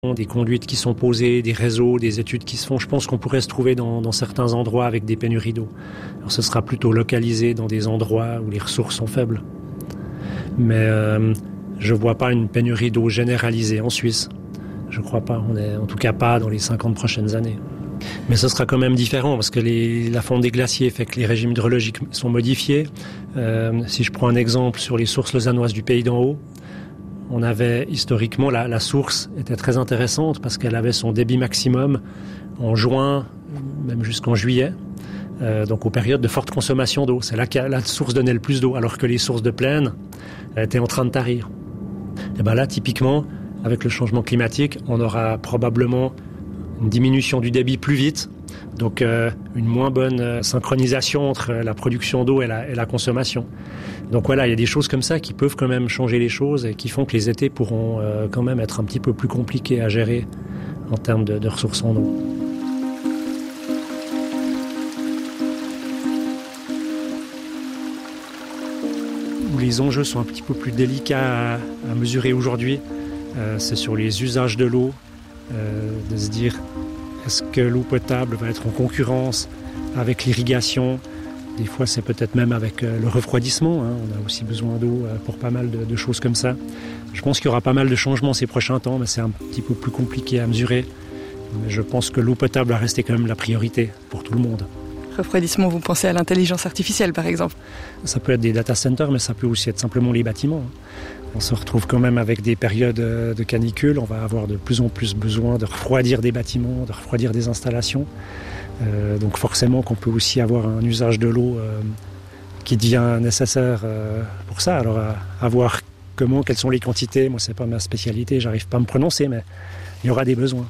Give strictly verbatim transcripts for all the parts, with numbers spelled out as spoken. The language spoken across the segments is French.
des conduites qui sont posées, des réseaux, des études qui se font. Je pense qu'on pourrait se trouver dans, dans certains endroits avec des pénuries d'eau. Alors ce sera plutôt localisé dans des endroits où les ressources sont faibles. Mais euh, je ne vois pas une pénurie d'eau généralisée en Suisse. Je ne crois pas. On est, en tout cas pas dans les cinquante prochaines années. Mais ce sera quand même différent parce que les, la fonte des glaciers fait que les régimes hydrologiques sont modifiés. Euh, si je prends un exemple sur les sources lausannoises du Pays d'en Haut, on avait historiquement, la, la source était très intéressante parce qu'elle avait son débit maximum en juin, même jusqu'en juillet, euh, donc aux périodes de forte consommation d'eau. C'est là que la source donnait le plus d'eau, alors que les sources de plaine étaient en train de tarir. Et ben là, typiquement, avec le changement climatique, on aura probablement une diminution du débit plus vite, donc euh, une moins bonne euh, synchronisation entre la production d'eau et la, et la consommation. Donc voilà, il y a des choses comme ça qui peuvent quand même changer les choses et qui font que les étés pourront euh, quand même être un petit peu plus compliqués à gérer en termes de, de ressources en eau. Où les enjeux sont un petit peu plus délicats à, à mesurer aujourd'hui, euh, c'est sur les usages de l'eau, euh, de se dire est-ce que l'eau potable va être en concurrence avec l'irrigation ? Des fois, c'est peut-être même avec le refroidissement. Hein. On a aussi besoin d'eau pour pas mal de, de choses comme ça. Je pense qu'il y aura pas mal de changements ces prochains temps, mais c'est un petit peu plus compliqué à mesurer. Mais je pense que l'eau potable va rester quand même la priorité pour tout le monde. Refroidissement, vous pensez à l'intelligence artificielle, par exemple ? Ça peut être des data centers, mais ça peut aussi être simplement les bâtiments. On se retrouve quand même avec des périodes de canicule. On va avoir de plus en plus besoin de refroidir des bâtiments, de refroidir des installations. Euh, donc forcément qu'on peut aussi avoir un usage de l'eau euh, qui devient nécessaire euh, pour ça. Alors à, à voir comment, quelles sont les quantités, moi c'est pas ma spécialité, j'arrive pas à me prononcer, mais il y aura des besoins.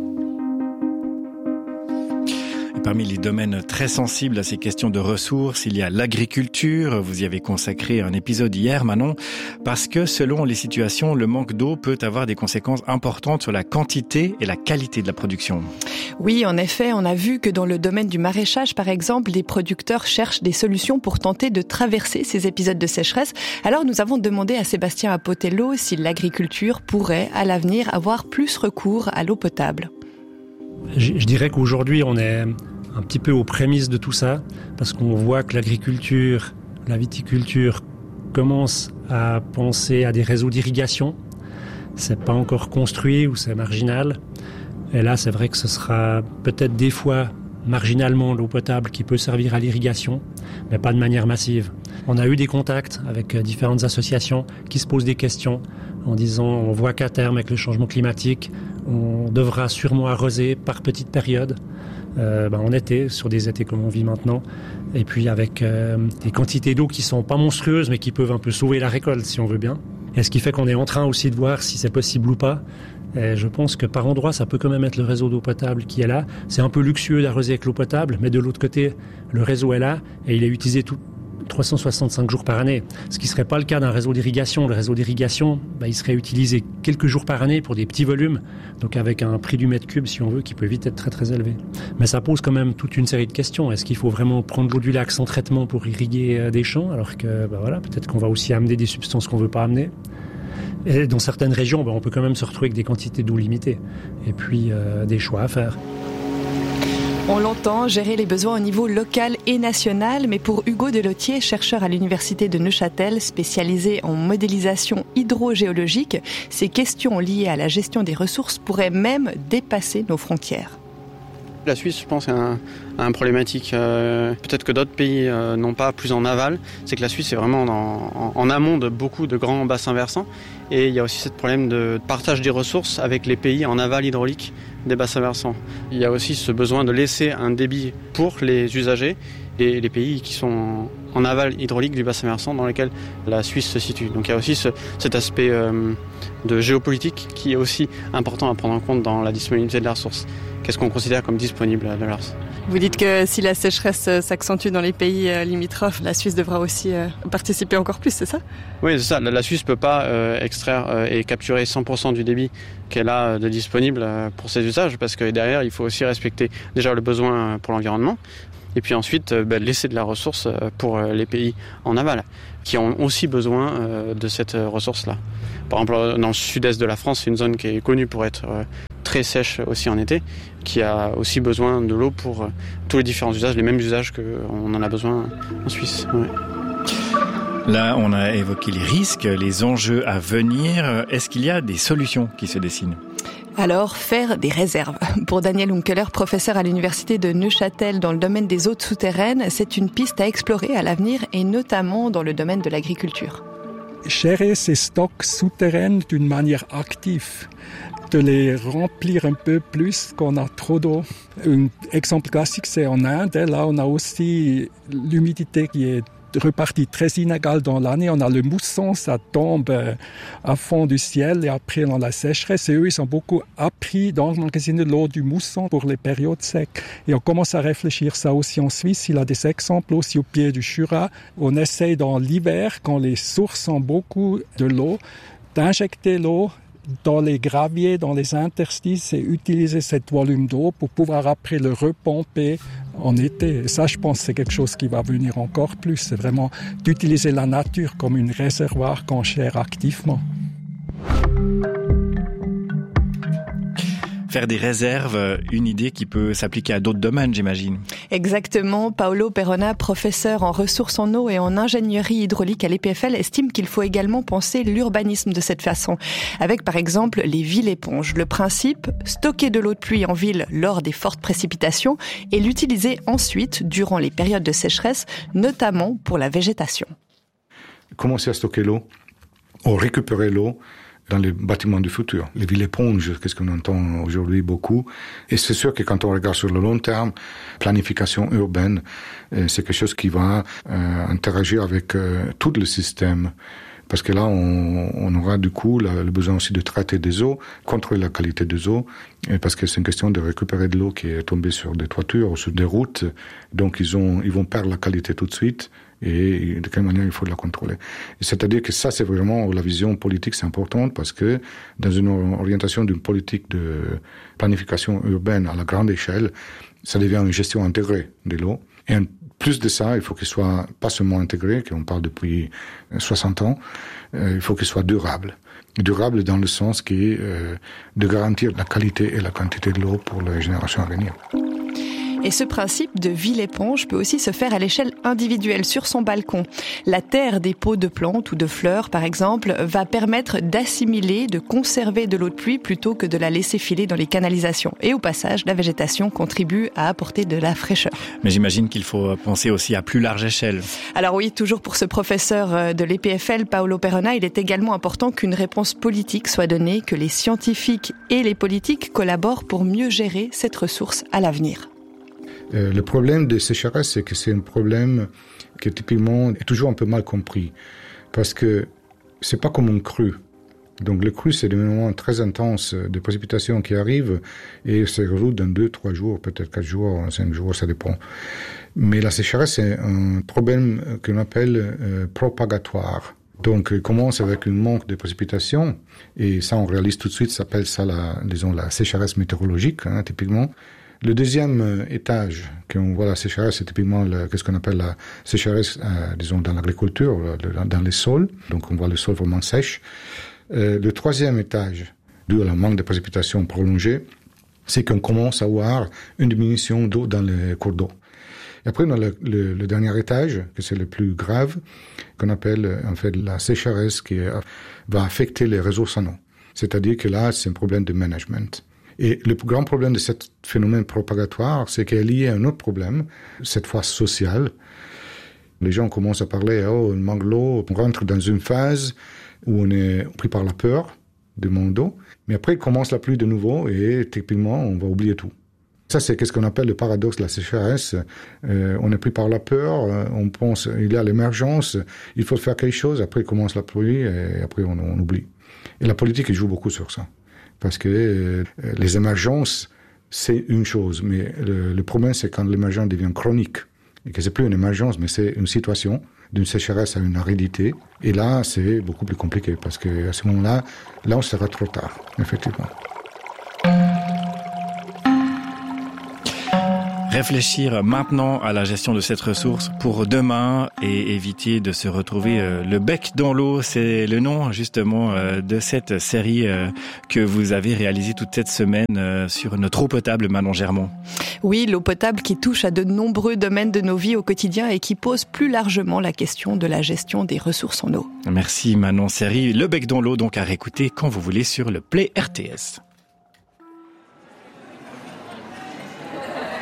Parmi les domaines très sensibles à ces questions de ressources, il y a l'agriculture. Vous y avez consacré un épisode hier, Manon, parce que selon les situations, le manque d'eau peut avoir des conséquences importantes sur la quantité et la qualité de la production. Oui, en effet, on a vu que dans le domaine du maraîchage, par exemple, les producteurs cherchent des solutions pour tenter de traverser ces épisodes de sécheresse. Alors nous avons demandé à Sébastien Apotello si l'agriculture pourrait, à l'avenir, avoir plus recours à l'eau potable. Je, je dirais qu'aujourd'hui, on est un petit peu aux prémices de tout ça, parce qu'on voit que l'agriculture, la viticulture commence à penser à des réseaux d'irrigation. C'est pas encore construit ou c'est marginal. Et là, c'est vrai que ce sera peut-être des fois marginalement l'eau potable qui peut servir à l'irrigation, mais pas de manière massive. On a eu des contacts avec différentes associations qui se posent des questions en disant on voit qu'à terme, avec le changement climatique, on devra sûrement arroser par petites périodes, euh, ben en été, sur des étés comme on vit maintenant, et puis avec euh, des quantités d'eau qui sont pas monstrueuses, mais qui peuvent un peu sauver la récolte, si on veut bien. Et ce qui fait qu'on est en train aussi de voir si c'est possible ou pas. Et je pense que par endroit, ça peut quand même être le réseau d'eau potable qui est là. C'est un peu luxueux d'arroser avec l'eau potable, mais de l'autre côté, le réseau est là et il est utilisé tout trois cent soixante-cinq jours par année. Ce qui ne serait pas le cas d'un réseau d'irrigation. Le réseau d'irrigation, bah, il serait utilisé quelques jours par année pour des petits volumes, donc avec un prix du mètre cube, si on veut, qui peut vite être très très élevé. Mais ça pose quand même toute une série de questions. Est-ce qu'il faut vraiment prendre l'eau du lac sans traitement pour irriguer des champs, alors que bah, voilà, peut-être qu'on va aussi amener des substances qu'on ne veut pas amener. Et dans certaines régions, bah, on peut quand même se retrouver avec des quantités d'eau limitées. Et puis, euh, des choix à faire. On l'entend, gérer les besoins au niveau local et national, mais pour Hugo Delotier, chercheur à l'université de Neuchâtel, spécialisé en modélisation hydrogéologique, ces questions liées à la gestion des ressources pourraient même dépasser nos frontières. La Suisse, je pense, a un, un problématique. Euh, peut-être que d'autres pays euh, n'ont pas plus en aval. C'est que la Suisse est vraiment dans, en, en amont de beaucoup de grands bassins versants. Et il y a aussi ce problème de partage des ressources avec les pays en aval hydraulique des bassins versants. Il y a aussi ce besoin de laisser un débit pour les usagers et les pays qui sont en aval hydraulique du bassin versant dans lequel la Suisse se situe. Donc il y a aussi ce, cet aspect euh, de géopolitique qui est aussi important à prendre en compte dans la disponibilité de la ressource. Qu'est-ce qu'on considère comme disponible de la ressource ? Vous dites que si la sécheresse s'accentue dans les pays limitrophes, la Suisse devra aussi participer encore plus, c'est ça ? Oui, c'est ça. La Suisse ne peut pas euh, extraire euh, et capturer cent pour cent du débit qu'elle a de disponible pour ses usages, parce que derrière, il faut aussi respecter déjà le besoin pour l'environnement. Et puis ensuite, euh, bah, laisser de la ressource pour euh, les pays en aval, qui ont aussi besoin euh, de cette euh, ressource-là. Par exemple, dans le sud-est de la France, c'est une zone qui est connue pour être euh, très sèche aussi en été, qui a aussi besoin de l'eau pour euh, tous les différents usages, les mêmes usages qu'on en a besoin en Suisse. Ouais. Là, on a évoqué les risques, les enjeux à venir. Est-ce qu'il y a des solutions qui se dessinent ? Alors, faire des réserves. Pour Daniel Unkeler, professeur à l'université de Neuchâtel dans le domaine des eaux souterraines, c'est une piste à explorer à l'avenir et notamment dans le domaine de l'agriculture. Gérer ces stocks souterrains d'une manière active, de les remplir un peu plus qu'on a trop d'eau. Un exemple classique, c'est en Inde. Là, on a aussi l'humidité qui est repartie très inégale dans l'année. On a le mousson, ça tombe à fond du ciel et après on a la sécheresse. Et eux, ils ont beaucoup appris d'emmagasiner l'eau du mousson pour les périodes secs. Et on commence à réfléchir ça aussi en Suisse. Il y a des exemples aussi au pied du Jura. On essaye dans l'hiver, quand les sources ont beaucoup de l'eau, d'injecter l'eau dans les graviers, dans les interstices et utiliser cet volume d'eau pour pouvoir après le repomper en été. Et ça, je pense, c'est quelque chose qui va venir encore plus. C'est vraiment d'utiliser la nature comme un réservoir qu'on gère activement. Faire des réserves, une idée qui peut s'appliquer à d'autres domaines, j'imagine. Exactement. Paolo Perona, professeur en ressources en eau et en ingénierie hydraulique à l'E P F L, estime qu'il faut également penser l'urbanisme de cette façon. Avec par exemple les villes-éponges. Le principe, stocker de l'eau de pluie en ville lors des fortes précipitations et l'utiliser ensuite durant les périodes de sécheresse, notamment pour la végétation. Commencer à stocker l'eau, ou récupérer l'eau dans les bâtiments du futur. Les villes-éponges, qu'est-ce qu'on entend aujourd'hui beaucoup. Et c'est sûr que quand on regarde sur le long terme, planification urbaine, c'est quelque chose qui va euh, interagir avec euh, tout le système. Parce que là, on, on aura du coup la, le besoin aussi de traiter des eaux, contrôler la qualité des eaux, et parce que c'est une question de récupérer de l'eau qui est tombée sur des toitures ou sur des routes. Donc ils, ont, ils vont perdre la qualité tout de suite. Et de quelle manière il faut la contrôler. Et c'est-à-dire que ça, c'est vraiment la vision politique, c'est important parce que dans une orientation d'une politique de planification urbaine à la grande échelle, ça devient une gestion intégrée de l'eau. Et en plus de ça, il faut qu'il soit pas seulement intégré, qu'on parle depuis soixante ans, euh, il faut qu'il soit durable. Durable dans le sens qui est euh, de garantir la qualité et la quantité de l'eau pour les générations à venir. Et ce principe de ville-éponge peut aussi se faire à l'échelle individuelle sur son balcon. La terre des pots de plantes ou de fleurs, par exemple, va permettre d'assimiler, de conserver de l'eau de pluie plutôt que de la laisser filer dans les canalisations. Et au passage, la végétation contribue à apporter de la fraîcheur. Mais j'imagine qu'il faut penser aussi à plus large échelle. Alors oui, toujours pour ce professeur de l'E P F L, Paolo Perona, il est également important qu'une réponse politique soit donnée, que les scientifiques et les politiques collaborent pour mieux gérer cette ressource à l'avenir. Euh, le problème des sécheresses, c'est que c'est un problème qui typiquement est toujours un peu mal compris. Parce que c'est pas comme une crue. Donc le crue, c'est des moments très intenses de précipitations qui arrivent et se résout dans deux, trois jours, peut-être quatre jours, cinq jours, ça dépend. Mais la sécheresse, c'est un problème qu'on appelle euh, propagatoire. Donc, il commence avec un manque de précipitations, et ça, on réalise tout de suite, ça s'appelle ça, la, disons, la sécheresse météorologique, hein, typiquement. Le deuxième étage, qu'on voit la sécheresse, c'est typiquement le, qu'est-ce qu'on appelle la sécheresse, euh, disons, dans l'agriculture, dans les sols. Donc, on voit le sol vraiment sèche. Euh, le troisième étage, dû à un manque de précipitations prolongées, c'est qu'on commence à avoir une diminution d'eau dans les cours d'eau. Et après, on a le, le, le dernier étage, que c'est le plus grave, qu'on appelle, en fait, la sécheresse qui va affecter les ressources en eau. C'est-à-dire que là, c'est un problème de management. Et le grand problème de ce phénomène propagatoire, c'est qu'il est lié à un autre problème, cette fois social. Les gens commencent à parler, oh, il manque l'eau, on rentre dans une phase où on est pris par la peur du manque d'eau, mais après, il commence la pluie de nouveau et typiquement, on va oublier tout. Ça, c'est ce qu'on appelle le paradoxe de la sécheresse. Euh, on est pris par la peur, on pense, il y a l'émergence, il faut faire quelque chose, après, il commence la pluie et après, on, on oublie. Et la politique, elle joue beaucoup sur ça. Parce que euh, les émergences, c'est une chose, mais le, le problème, c'est quand l'émergence devient chronique, et que c'est plus une émergence, mais c'est une situation d'une sécheresse à une aridité. Et là, c'est beaucoup plus compliqué, parce que à ce moment-là, là, on sera trop tard, effectivement. Réfléchir maintenant à la gestion de cette ressource pour demain et éviter de se retrouver le bec dans l'eau. C'est le nom justement de cette série que vous avez réalisée toute cette semaine sur notre eau potable, Manon Germont. Oui, l'eau potable qui touche à de nombreux domaines de nos vies au quotidien et qui pose plus largement la question de la gestion des ressources en eau. Merci Manon. Série Le bec dans l'eau, donc à réécouter quand vous voulez sur le Play R T S.